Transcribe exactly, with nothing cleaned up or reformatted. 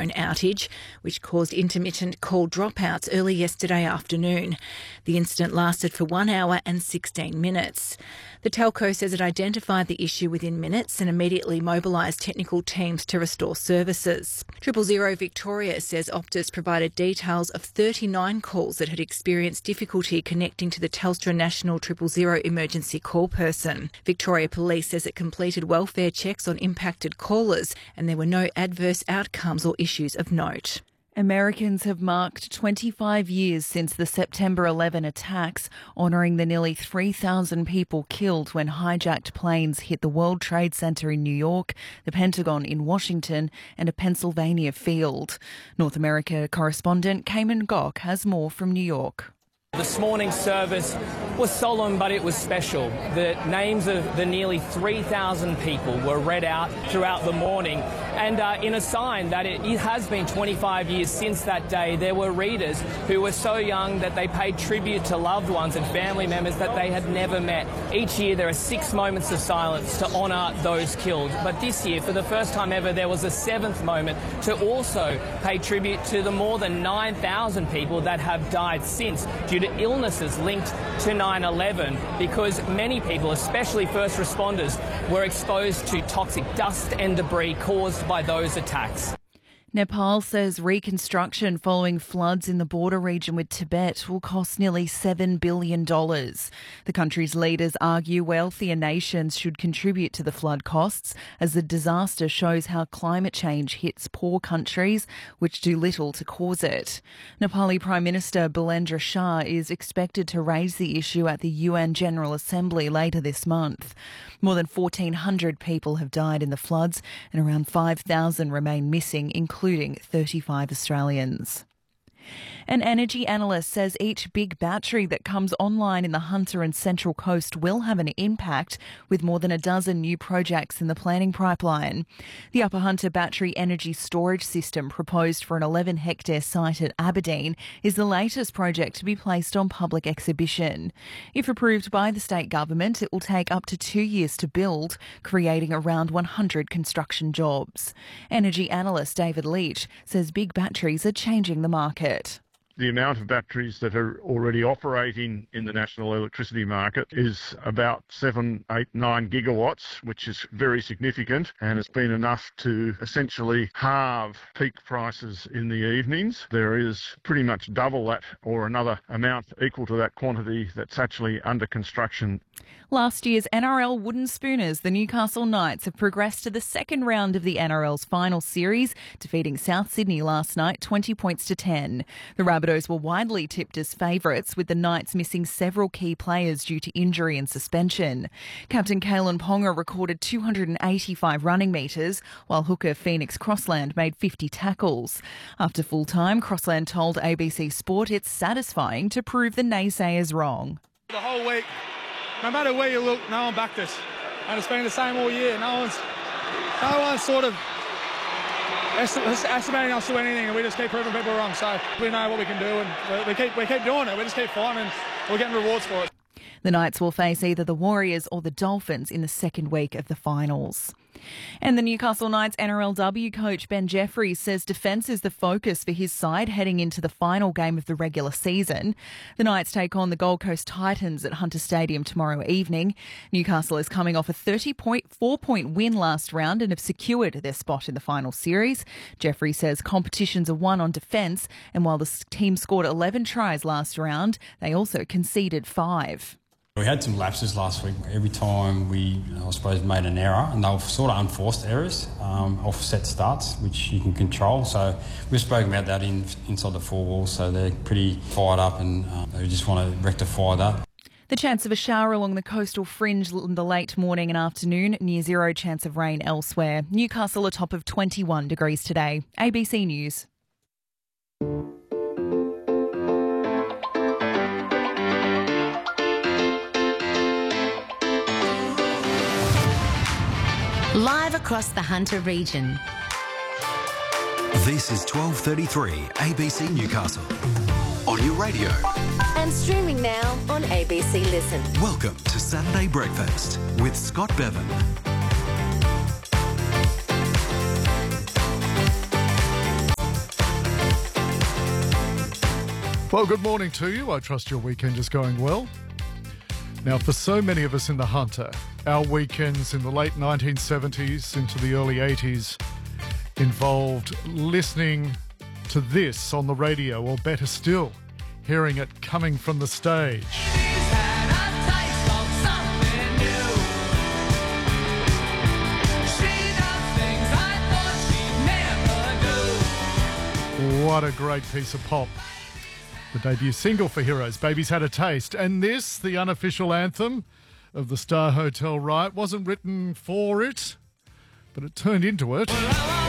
Vodafone outage, which caused intermittent call dropouts early yesterday afternoon. The incident lasted for one hour and sixteen minutes. The telco says it identified the issue within minutes and immediately mobilised technical teams to restore services. Triple Zero Victoria says Optus provided details of thirty-nine calls that had experienced difficulty connecting to the Telstra National Triple Zero emergency call person. Victoria Police says it completed welfare checks on impacted callers and there were no adverse outcomes or issues of note. Americans have marked twenty-five years since the September eleventh attacks, honouring the nearly three thousand people killed when hijacked planes hit the World Trade Center in New York, the Pentagon in Washington and a Pennsylvania field. North America correspondent Cayman Gok has more from New York. This morning's service was solemn, but it was special. The names of the nearly three thousand people were read out throughout the morning. And uh, in a sign that it, it has been twenty-five years since that day, there were readers who were so young that they paid tribute to loved ones and family members that they had never met. Each year there are six moments of silence to honour those killed. But this year, for the first time ever, there was a seventh moment to also pay tribute to the more than nine thousand people that have died since due to illnesses linked to nine eleven, because many people, especially first responders, were exposed to toxic dust and debris caused by those attacks. Nepal says reconstruction following floods in the border region with Tibet will cost nearly seven billion dollars. The country's leaders argue wealthier nations should contribute to the flood costs, as the disaster shows how climate change hits poor countries which do little to cause it. Nepali Prime Minister Bilendra Shah is expected to raise the issue at the U N General Assembly later this month. More than fourteen hundred people have died in the floods and around five thousand remain missing, including thirty-five Australians. An energy analyst says each big battery that comes online in the Hunter and Central Coast will have an impact, with more than a dozen new projects in the planning pipeline. The Upper Hunter Battery Energy Storage System, proposed for an eleven hectare site at Aberdeen, is the latest project to be placed on public exhibition. If approved by the state government, it will take up to two years to build, creating around one hundred construction jobs. Energy analyst David Leach says big batteries are changing the market. The amount of batteries that are already operating in the national electricity market is about seven, eight, nine gigawatts, which is very significant, and it's been enough to essentially halve peak prices in the evenings. There is pretty much double that or another amount equal to that quantity that's actually under construction. Last year's N R L Wooden Spooners, the Newcastle Knights, have progressed to the second round of the N R L's final series, defeating South Sydney last night twenty points to ten. The Rabbitohs were widely tipped as favourites, with the Knights missing several key players due to injury and suspension. Captain Kalen Ponga recorded two hundred eighty-five running metres, while hooker Phoenix Crossland made fifty tackles. After full time, Crossland told A B C Sport it's satisfying to prove the naysayers wrong. The whole week, no matter where you look, no one backed us. And it's been the same all year. No one's, no one's sort of estimating us to anything, and we just keep proving people wrong. So we know what we can do, and we keep we keep doing it. We just keep fighting, and we're getting rewards for it. The Knights will face either the Warriors or the Dolphins in the second week of the finals. And the Newcastle Knights N R L W coach Ben Jeffries says defence is the focus for his side heading into the final game of the regular season. The Knights take on the Gold Coast Titans at Hunter Stadium tomorrow evening. Newcastle is coming off a thirty-four point win last round and have secured their spot in the final series. Jeffries says competitions are won on defence, and while the team scored eleven tries last round, they also conceded five. We had some lapses last week. Every time we, I suppose, made an error, and they were sort of unforced errors, um, offset starts, which you can control. So we've spoken about that in, inside the four walls, so they're pretty fired up, and um, they just want to rectify that. The chance of a shower along the coastal fringe in the late morning and afternoon, near zero chance of rain elsewhere. Newcastle a top of twenty-one degrees today. A B C News. Live across the Hunter region. This is twelve thirty-three A B C Newcastle. On your radio. And streaming now on A B C Listen. Welcome to Saturday Breakfast with Scott Bevan. Well, good morning to you. I trust your weekend is going well. Now, for so many of us in the Hunter, our weekends in the late nineteen seventies into the early eighties involved listening to this on the radio, or better still, hearing it coming from the stage. What a great piece of pop. The debut single for Heroes, Baby's Had a Taste. And this, the unofficial anthem of the Star Hotel riot, wasn't written for it, but it turned into it.